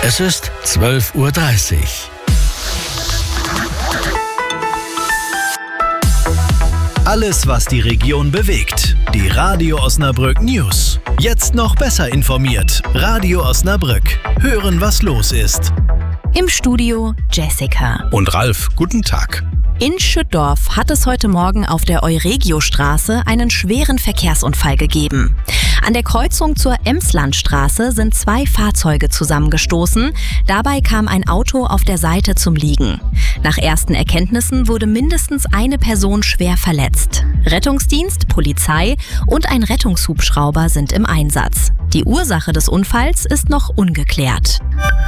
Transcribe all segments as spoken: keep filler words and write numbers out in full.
Es ist zwölf Uhr dreißig. Alles, was die Region bewegt. Die Radio Osnabrück News. Jetzt noch besser informiert. Radio Osnabrück. Hören, was los ist. Im Studio Jessica. Und Ralf, guten Tag. In Schüttdorf hat es heute Morgen auf der Euregiostraße einen schweren Verkehrsunfall gegeben. An der Kreuzung zur Emslandstraße sind zwei Fahrzeuge zusammengestoßen. Dabei kam ein Auto auf der Seite zum Liegen. Nach ersten Erkenntnissen wurde mindestens eine Person schwer verletzt. Rettungsdienst, Polizei und ein Rettungshubschrauber sind im Einsatz. Die Ursache des Unfalls ist noch ungeklärt.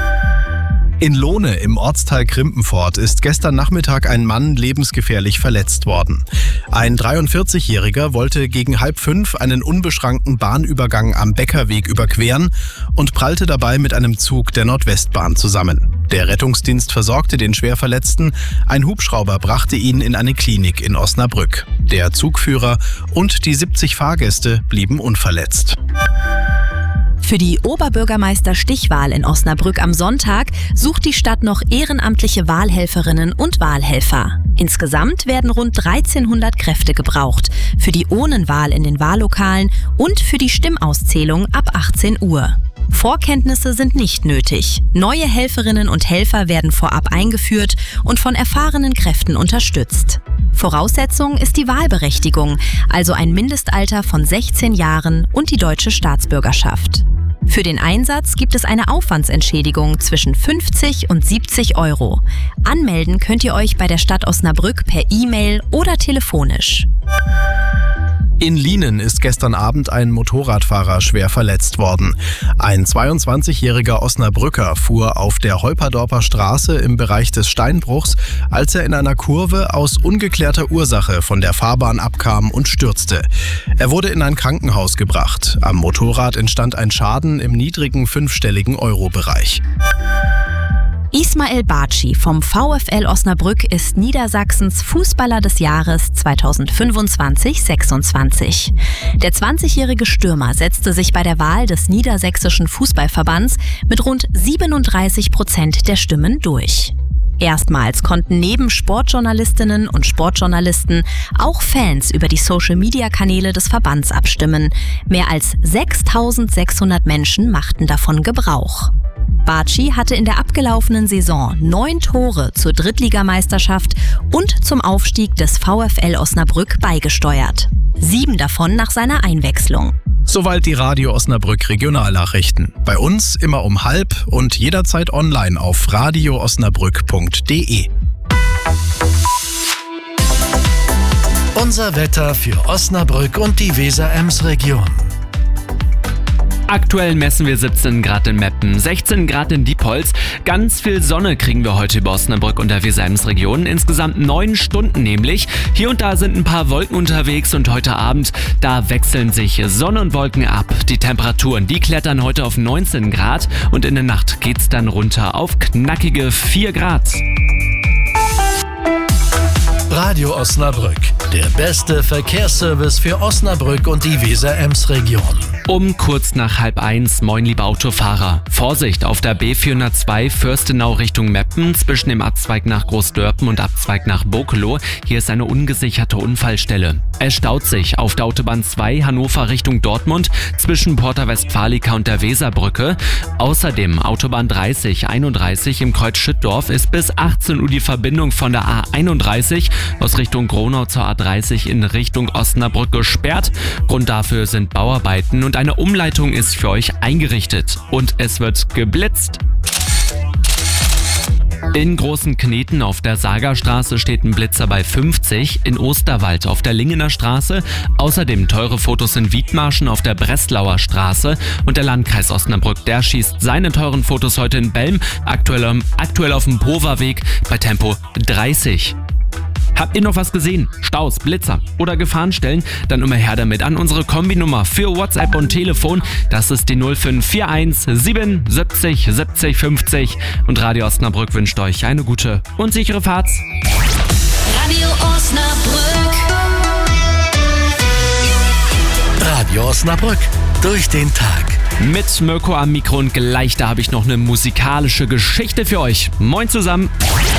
In Lohne im Ortsteil Krimpenfort ist gestern Nachmittag ein Mann lebensgefährlich verletzt worden. Ein dreiundvierzigjähriger wollte gegen halb fünf einen unbeschrankten Bahnübergang am Bäckerweg überqueren und prallte dabei mit einem Zug der Nordwestbahn zusammen. Der Rettungsdienst versorgte den Schwerverletzten, ein Hubschrauber brachte ihn in eine Klinik in Osnabrück. Der Zugführer und die siebzig Fahrgäste blieben unverletzt. Für die Oberbürgermeister-Stichwahl in Osnabrück am Sonntag sucht die Stadt noch ehrenamtliche Wahlhelferinnen und Wahlhelfer. Insgesamt werden rund dreizehnhundert Kräfte gebraucht, für die Urnenwahl in den Wahllokalen und für die Stimmauszählung ab achtzehn Uhr. Vorkenntnisse sind nicht nötig. Neue Helferinnen und Helfer werden vorab eingeführt und von erfahrenen Kräften unterstützt. Voraussetzung ist die Wahlberechtigung, also ein Mindestalter von sechzehn Jahren und die deutsche Staatsbürgerschaft. Für den Einsatz gibt es eine Aufwandsentschädigung zwischen fünfzig und siebzig Euro. Anmelden könnt ihr euch bei der Stadt Osnabrück per E-Mail oder telefonisch. In Lienen ist gestern Abend ein Motorradfahrer schwer verletzt worden. Ein zweiundzwanzigjähriger Osnabrücker fuhr auf der Holperdorfer Straße im Bereich des Steinbruchs, als er in einer Kurve aus ungeklärter Ursache von der Fahrbahn abkam und stürzte. Er wurde in ein Krankenhaus gebracht. Am Motorrad entstand ein Schaden im niedrigen fünfstelligen Euro-Bereich. Ismail Baci vom VfL Osnabrück ist Niedersachsens Fußballer des Jahres zweitausendfünfundzwanzig sechsundzwanzig. Der zwanzigjährige Stürmer setzte sich bei der Wahl des Niedersächsischen Fußballverbands mit rund siebenunddreißig Prozent der Stimmen durch. Erstmals konnten neben Sportjournalistinnen und Sportjournalisten auch Fans über die Social-Media-Kanäle des Verbands abstimmen. Mehr als sechstausendsechshundert Menschen machten davon Gebrauch. Baci hatte in der abgelaufenen Saison neun Tore zur Drittligameisterschaft und zum Aufstieg des VfL Osnabrück beigesteuert. Sieben davon nach seiner Einwechslung. Soweit die Radio Osnabrück Regionalnachrichten. Bei uns immer um halb und jederzeit online auf radio osnabrück punkt de. Unser Wetter für Osnabrück und die Weser-Ems-Region. Aktuell messen wir siebzehn Grad in Meppen, sechzehn Grad in Diepholz. Ganz viel Sonne kriegen wir heute über Osnabrück und der Weser-Ems-Region. Insgesamt neun Stunden nämlich. Hier und da sind ein paar Wolken unterwegs und heute Abend, da wechseln sich Sonne und Wolken ab. Die Temperaturen, die klettern heute auf neunzehn Grad und in der Nacht geht's dann runter auf knackige vier Grad. Radio Osnabrück, der beste Verkehrsservice für Osnabrück und die Weser-Ems-Region. Um kurz nach halb eins, moin liebe Autofahrer. Vorsicht auf der B vierhundertzwei Fürstenau Richtung Meppen zwischen dem Abzweig nach Großdörpen und Abzweig nach Bokelow. Hier ist eine ungesicherte Unfallstelle. Es staut sich auf der Autobahn zwei Hannover Richtung Dortmund zwischen Porta Westfalica und der Weserbrücke. Außerdem Autobahn dreißig einunddreißig im Kreuz Schüttdorf ist bis achtzehn Uhr die Verbindung von der A einunddreißig aus Richtung Gronau zur A dreißig in Richtung Osnabrück gesperrt. Grund dafür sind Bauarbeiten und eine Umleitung ist für euch eingerichtet. Und es wird geblitzt. In Großen Kneten auf der Sagerstraße steht ein Blitzer bei fünfzig, in Osterwald auf der Lingener Straße, außerdem teure Fotos in Wiedmarschen auf der Breslauer Straße und der Landkreis Osnabrück, der schießt seine teuren Fotos heute in Belm, aktuell, aktuell auf dem Poverweg bei Tempo dreißig. Habt ihr noch was gesehen? Staus, Blitzer oder Gefahrenstellen? Dann immer her damit an unsere Kombinummer für WhatsApp und Telefon. Das ist die null fünf vier eins sieben siebzig siebzig fünfzig. Und Radio Osnabrück wünscht euch eine gute und sichere Fahrt. Radio Osnabrück. Radio Osnabrück. Durch den Tag. Mit Mirko am Mikro und gleich da habe ich noch eine musikalische Geschichte für euch. Moin zusammen.